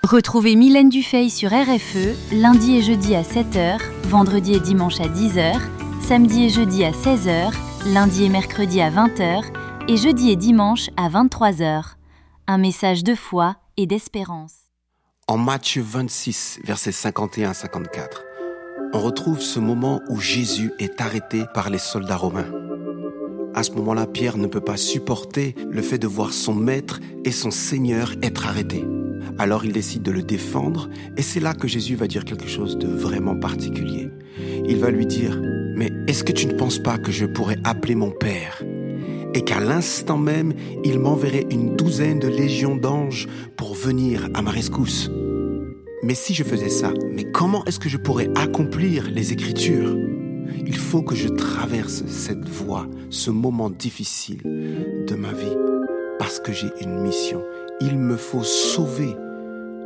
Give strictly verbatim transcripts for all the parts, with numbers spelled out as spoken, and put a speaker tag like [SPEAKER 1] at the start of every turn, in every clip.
[SPEAKER 1] Retrouvez Mylène Dufay sur R F E, lundi et jeudi à sept heures, vendredi et dimanche à dix heures, samedi et jeudi à seize heures, lundi et mercredi à vingt heures et jeudi et dimanche à vingt-trois heures. Un message de foi et d'espérance.
[SPEAKER 2] En Matthieu vingt-six, versets cinquante et un à cinquante-quatre, on retrouve ce moment où Jésus est arrêté par les soldats romains. À ce moment-là, Pierre ne peut pas supporter le fait de voir son maître et son Seigneur être arrêtés. Alors il décide de le défendre et c'est là que Jésus va dire quelque chose de vraiment particulier. Il va lui dire « Mais est-ce que tu ne penses pas que je pourrais appeler mon Père et qu'à l'instant même, il m'enverrait une douzaine de légions d'anges pour venir à ma rescousse ? Mais si je faisais ça, mais comment est-ce que je pourrais accomplir les Écritures ? Il faut que je traverse cette voie, ce moment difficile de ma vie, parce que j'ai une mission. Il me faut sauver l'humanité. »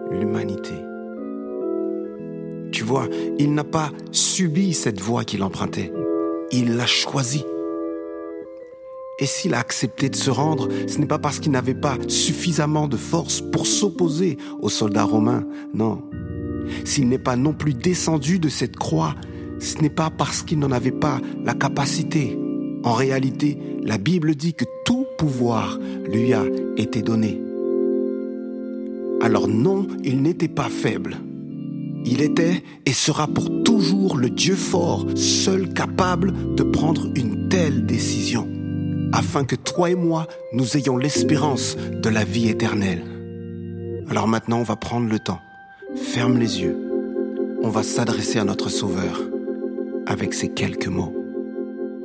[SPEAKER 2] Tu vois, il n'a pas subi cette voie qu'il empruntait. Il l'a choisie. Et s'il a accepté de se rendre, ce n'est pas parce qu'il n'avait pas suffisamment de force pour s'opposer aux soldats romains, non. S'il n'est pas non plus descendu de cette croix, ce n'est pas parce qu'il n'en avait pas la capacité. En réalité, la Bible dit que tout pouvoir lui a été donné. Alors non, il n'était pas faible. Il était et sera pour toujours le Dieu fort, seul capable de prendre une telle décision, afin que toi et moi, nous ayons l'espérance de la vie éternelle. Alors maintenant, on va prendre le temps. Ferme les yeux. On va s'adresser à notre Sauveur avec ces quelques mots.